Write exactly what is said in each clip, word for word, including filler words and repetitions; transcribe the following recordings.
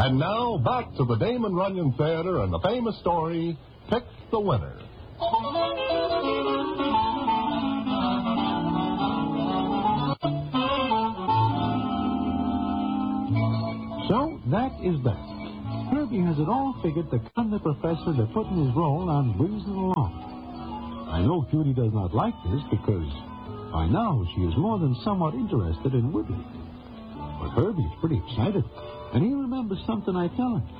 And now, back to the Damon Runyon Theater and the famous story, Pick the Winner. So, that is that. Herbie has it all figured to con the professor to put in his role on Breezing Along. I know Cutie does not like this because by now she is more than somewhat interested in Woodley. But Herbie is pretty excited, and he remembers something I tell him.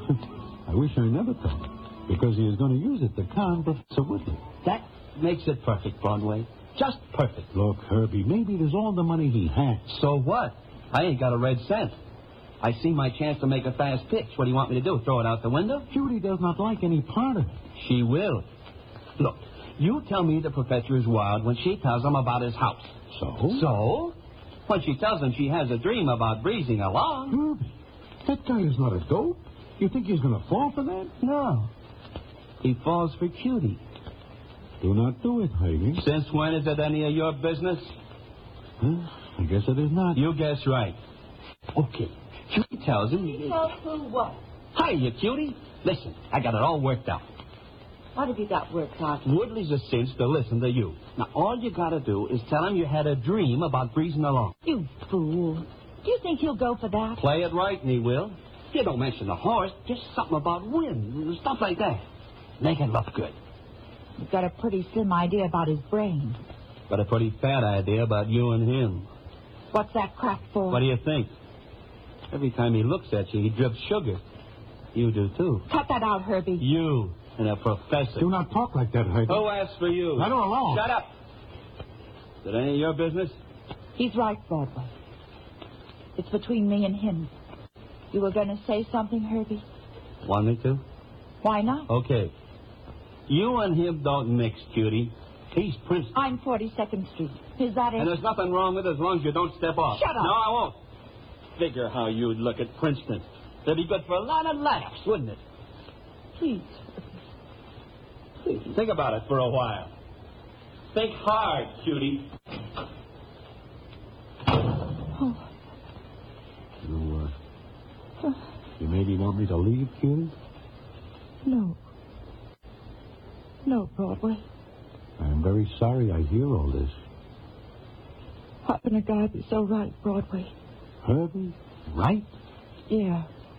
I wish I never told him, because he is going to use it to con Professor Woodley. That makes it perfect, Broadway. Just perfect. Look, Herbie, maybe it is all the money he has. So what? I ain't got a red cent. I see my chance to make a fast pitch. What do you want me to do, throw it out the window? Cutie does not like any part of it. She will. Look, you tell me the professor is wild when she tells him about his house. So? So? When she tells him she has a dream about breezing along. Herbie, that guy is not a dope. You think he's going to fall for that? No. He falls for Cutie. Do not do it, Herbie. Since when is it any of your business? Huh? I guess it is not. You guess right. Okay. Cutie tells him... He tells who what? Hiya, Cutie. Listen, I got it all worked out. What have you got worked out? Woodley's a cinch to listen to you. Now, all you got to do is tell him you had a dream about breezing along. You fool. Do you think he'll go for that? Play it right, and he will. You don't mention the horse, just something about wind and stuff like that. Make it look good. You've got a pretty slim idea about his brain. Got a pretty fat idea about you and him. What's that crap for? What do you think? Every time he looks at you, he drips sugar. You do, too. Cut that out, Herbie. You and a professor. Do not talk like that, Herbie. Who asked for you? Let her alone. Shut up. Is it any of your business? He's right, Broadway. It's between me and him. You were going to say something, Herbie? Want me to? Why not? Okay. You and him don't mix, Cutie. He's Princeton. I'm forty-second Street. Is that it? And there's nothing wrong with it as long as you don't step off. Shut up. No, I won't. Figure how you'd look at Princeton. That'd be good for a lot of laughs, wouldn't it? Please. Please, think about it for a while. Think hard, Cutie. Oh. You, uh, you maybe want me to leave, Cutie? No. No, Broadway. I'm very sorry I hear all this. How can a guy be so right, Broadway? Herbie? Right? Yeah.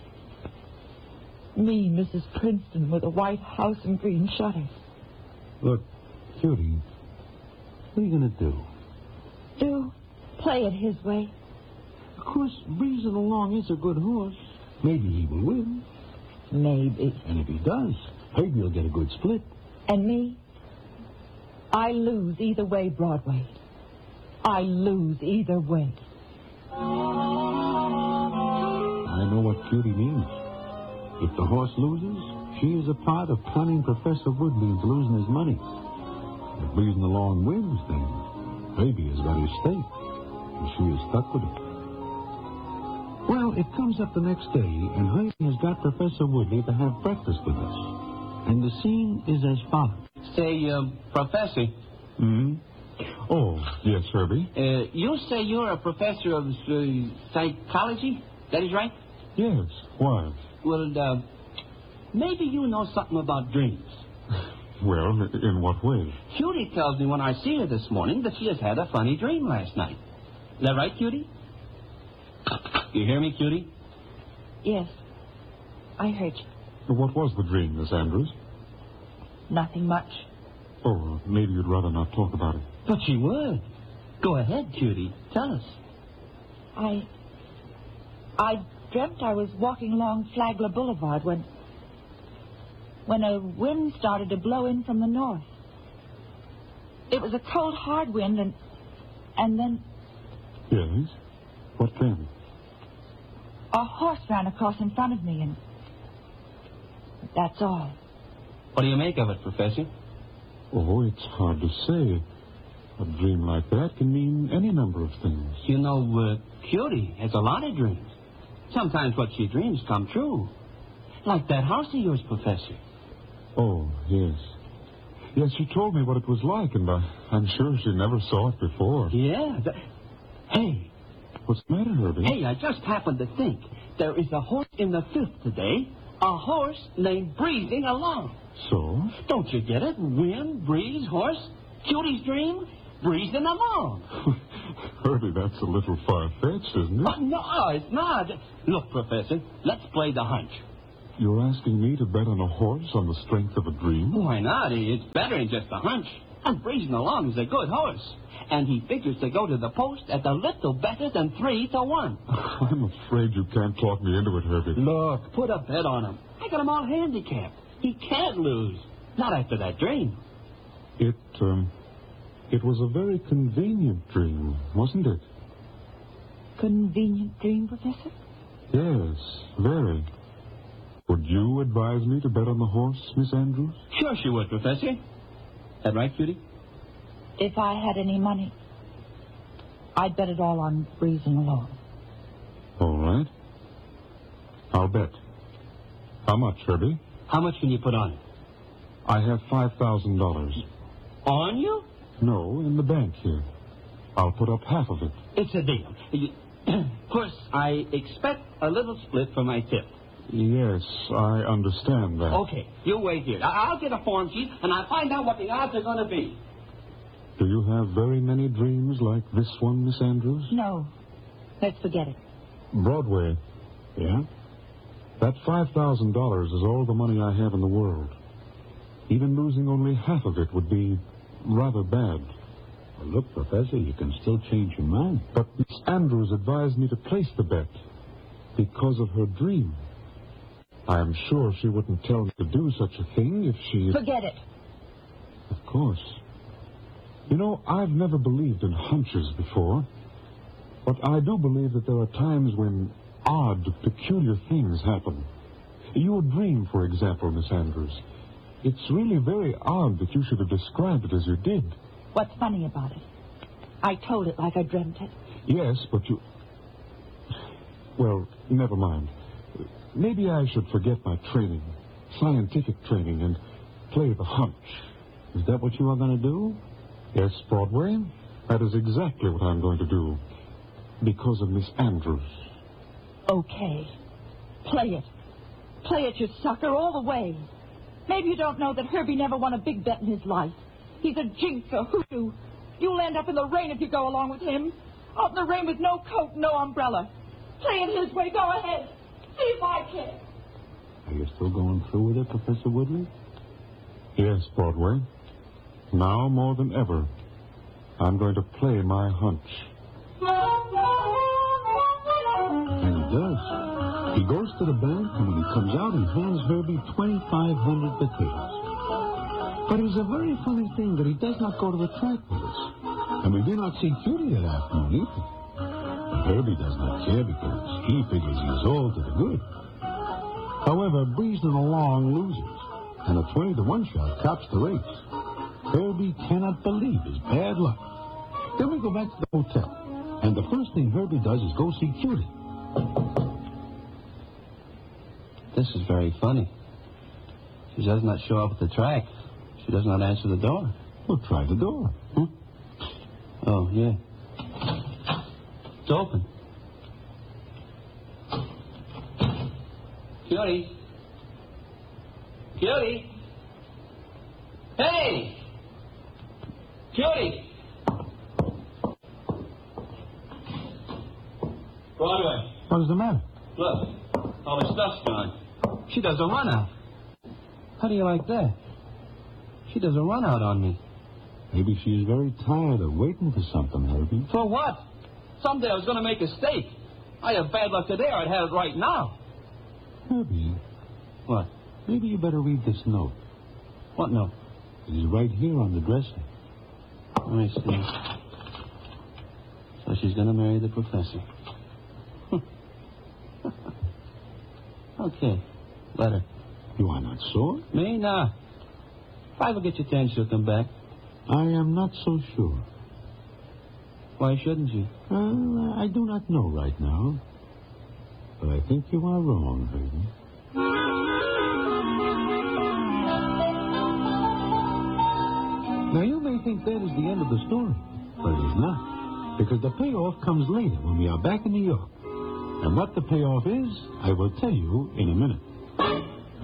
Me, Missus Princeton, with a white house and green shutters. Look, Cutie, what are you going to do? Do? Play it his way. Of course, Breezing Along is a good horse. Maybe he will win. Maybe. And if he does, Herbie will get a good split. And me? I lose either way, Broadway. I lose either way. I know what Cutie means. If the horse loses, she is a part of planning Professor Woodley into losing his money. If Breezing Along wins, then Herbie has got his stake, and she is stuck with it. Well, it comes up the next day, and Herbie has got Professor Woodley to have breakfast with us. And the scene is as follows. Say, uh, Professor. Hmm? Oh, yes, Herbie? Uh, you say you're a professor of uh, psychology? That is right? Yes. Why? Well, uh, maybe you know something about dreams. Well, in what way? Cutie tells me when I see her this morning that she has had a funny dream last night. Is that right, Cutie? You hear me, Cutie? Yes. I heard you. What was the dream, Miss Andrews? Nothing much. Oh, maybe you'd rather not talk about it. But she would. Go ahead, Cutie. Tell us. I... I dreamt I was walking along Flagler Boulevard when... when a wind started to blow in from the north. It was a cold, hard wind, and... and then... Yes? What then? A horse ran across in front of me, and... that's all. What do you make of it, Professor? Oh, it's hard to say. A dream like that can mean any number of things. You know, uh, Cutie has a lot of dreams. Sometimes what she dreams come true. Like that house of yours, Professor. Oh, yes. Yes, she told me what it was like, and I, I'm sure she never saw it before. Yeah. That... Hey, What's the matter, Herbie? Hey, I just happened to think. There is a horse in the fifth today. A horse named Breezing Along. So? Don't you get it? Wind, breeze, horse. Cutie's dream, breezing along. Herbie, that's a little far-fetched, isn't it? Oh, no, it's not. Look, Professor, let's play the hunch. You're asking me to bet on a horse on the strength of a dream? Why not? It's better than just a hunch. And Breezing Along is a good horse. And he figures to go to the post at a little better than three to one. I'm afraid you can't talk me into it, Herbie. Look, put a bet on him. I got him all handicapped. He can't lose. Not after that dream. It, um, it was a very convenient dream, wasn't it? Convenient dream, Professor? Yes, very. Would you advise me to bet on the horse, Miss Andrews? Sure she would, Professor. That right, Cutie? If I had any money, I'd bet it all on Breezing Along. All right. I'll bet. How much, Herbie? How much can you put on it? I have five thousand dollars. On you? No, in the bank here. I'll put up half of it. It's a deal. You- of course, I expect a little split for my tip. Yes, I understand that. Okay, you wait here. I- I'll get a form sheet, and I'll find out what the odds are going to be. Do you have very many dreams like this one, Miss Andrews? No, let's forget it. Broadway. Yeah? That five thousand dollars is all the money I have in the world. Even losing only half of it would be rather bad. Well, look, Professor, you can still change your mind. But Miss Andrews advised me to place the bet because of her dream. I am sure she wouldn't tell me to do such a thing if she... Forget it. Of course. You know, I've never believed in hunches before. But I do believe that there are times when odd, peculiar things happen. Your dream, for example, Miss Andrews. It's really very odd that you should have described it as you did. What's funny about it? I told it like I dreamt it. Yes, but you... Well, never mind. Maybe I should forget my training, scientific training, and play the hunch. Is that what you are going to do? Yes, Broadway, that is exactly what I'm going to do. Because of Miss Andrews. Okay. Play it. Play it, you sucker, all the way. Maybe you don't know that Herbie never won a big bet in his life. He's a jinx, a hoodoo. You'll end up in the rain if you go along with him. Out in the rain with no coat, no umbrella. Play it his way. Go ahead. See if I can. Are you still going through with it, Professor Woodley? Yes, Broadway. Now more than ever, I'm going to play my hunch. And he does. He goes to the bank, and when he comes out, he hands Herbie twenty-five hundred potatoes. But it's a very funny thing that he does not go to the track with us. And we do not see Cutie that afternoon either. But Herbie does not care because he figures he's all to the good. However, Breezing Along loses, and a twenty to one shot tops the race. Herbie cannot believe his bad luck. Then we go back to the hotel, and the first thing Herbie does is go see Cutie. This is very funny. She does not show up at the track. She does not answer the door. Well, try the door. Hmm? Oh, yeah. It's open. Cutie. Cutie. Hey! Cutie! Broadway. What is the matter? Look, all the stuff's gone. She does a run out. How do you like that? She does a run out on me. Maybe she is very tired of waiting for something, Herbie. For what? Someday I was going to make a steak. I have bad luck today, or I'd have it right now. Herbie, What? maybe you better read this note. What note? It is right here on the dresser. Let me see. So she's going to marry the professor. Okay. Letter. You are not sure? Me? Nah. If I ever get your ten, she'll come back. I am not so sure. Why shouldn't you? Well, I do not know right now. But I think you are wrong, Herbie. Now, you may think that is the end of the story, but it is not. because the payoff comes later when we are back in New York. And what the payoff is, I will tell you in a minute.